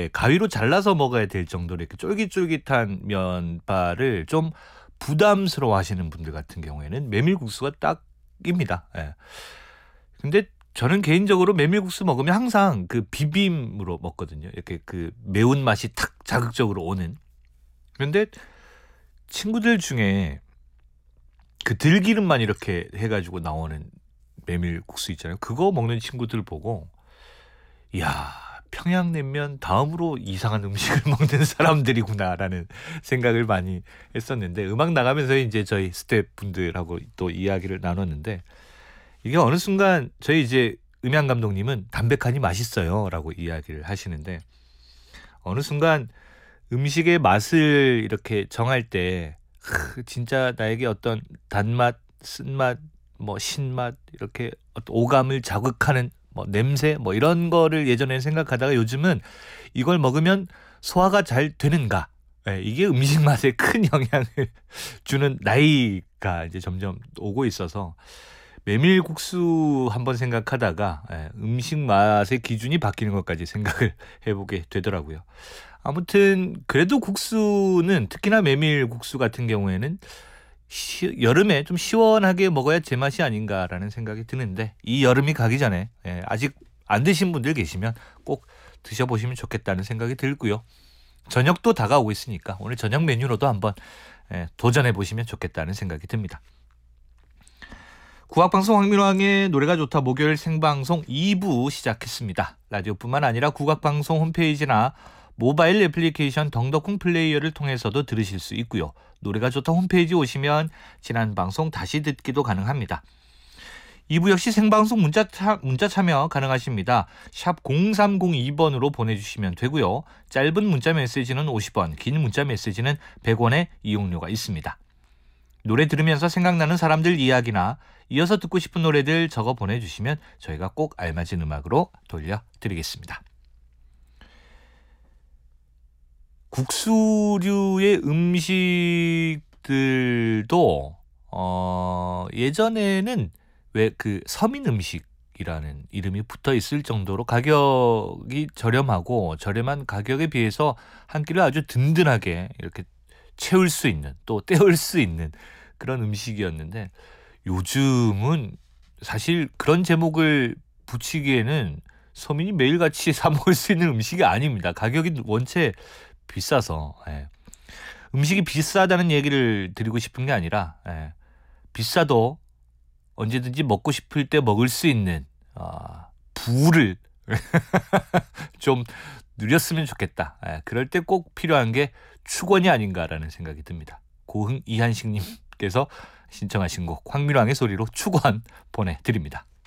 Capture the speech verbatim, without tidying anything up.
이렇게 가위로 잘라서 먹어야 될 정도로 이렇게 쫄깃쫄깃한 면발을 좀 부담스러워 하시는 분들 같은 경우에는 메밀국수가 딱입니다. 예. 근데 저는 개인적으로 메밀국수 먹으면 항상 그 비빔으로 먹거든요. 이렇게 그 매운맛이 탁 자극적으로 오는. 그런데 친구들 중에 그 들기름만 이렇게 해가지고 나오는 메밀국수 있잖아요. 그거 먹는 친구들 보고 이야, 평양냉면 다음으로 이상한 음식을 먹는 사람들이구나라는 생각을 많이 했었는데, 음악 나가면서 이제 저희 스태프분들하고 또 이야기를 나눴는데, 이게 어느 순간 저희 이제 음향 감독님은 담백하니 맛있어요라고 이야기를 하시는데, 어느 순간 음식의 맛을 이렇게 정할 때 크, 진짜 나에게 어떤 단맛, 쓴맛, 뭐 신맛, 이렇게 어떤 오감을 자극하는 뭐 냄새 뭐 이런 거를 예전에는 생각하다가 요즘은 이걸 먹으면 소화가 잘 되는가, 예, 이게 음식 맛에 큰 영향을 주는 나이가 이제 점점 오고 있어서 메밀국수 한번 생각하다가 예, 음식 맛의 기준이 바뀌는 것까지 생각을 해보게 되더라고요. 아무튼 그래도 국수는, 특히나 메밀국수 같은 경우에는 시, 여름에 좀 시원하게 먹어야 제맛이 아닌가라는 생각이 드는데, 이 여름이 가기 전에 예, 아직 안 드신 분들 계시면 꼭 드셔보시면 좋겠다는 생각이 들고요. 저녁도 다가오고 있으니까 오늘 저녁 메뉴로도 한번 예, 도전해보시면 좋겠다는 생각이 듭니다. 국악방송 황민왕의 노래가 좋다 목요일 생방송 이 부 시작했습니다. 라디오뿐만 아니라 국악방송 홈페이지나 모바일 애플리케이션 덩덕콩 플레이어를 통해서도 들으실 수 있고요. 노래가 좋다 홈페이지 오시면 지난 방송 다시 듣기도 가능합니다. 이 부 역시 생방송 문자, 차, 문자 참여 가능하십니다. 샵 공삼공이 번으로 보내주시면 되고요. 짧은 문자 메시지는 오십 원, 긴 문자 메시지는 백 원의 이용료가 있습니다. 노래 들으면서 생각나는 사람들 이야기나 이어서 듣고 싶은 노래들 적어 보내주시면 저희가 꼭 알맞은 음악으로 돌려드리겠습니다. 국수류의 음식들도 어, 예전에는 왜 그 서민 음식이라는 이름이 붙어 있을 정도로 가격이 저렴하고, 저렴한 가격에 비해서 한 끼를 아주 든든하게 이렇게 채울 수 있는, 또 때울 수 있는 그런 음식이었는데, 요즘은 사실 그런 제목을 붙이기에는 서민이 매일같이 사 먹을 수 있는 음식이 아닙니다. 가격이 원체 비싸서. 예. 음식이 비싸다는 얘기를 드리고 싶은 게 아니라, 예. 비싸도 언제든지 먹고 싶을 때 먹을 수 있는 어, 부를 좀 누렸으면 좋겠다. 예. 그럴 때 꼭 필요한 게 축원이 아닌가라는 생각이 듭니다. 고흥 이한식님께서 신청하신 곡 황민왕의 소리로 축원 보내드립니다.